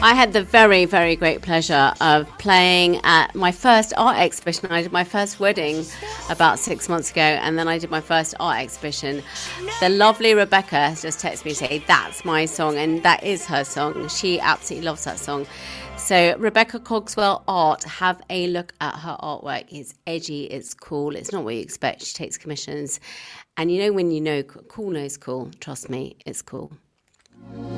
I had the very, very great pleasure of playing at my first art exhibition. I did my first wedding about 6 months ago, and then I did my first art exhibition. The lovely Rebecca has just texted me to say, that's my song, and that is her song. She absolutely loves that song. So Rebecca Cogswell Art, have a look at her artwork. It's edgy, it's cool, it's not what you expect. She takes commissions. And you know when you know cool knows cool, trust me, it's cool.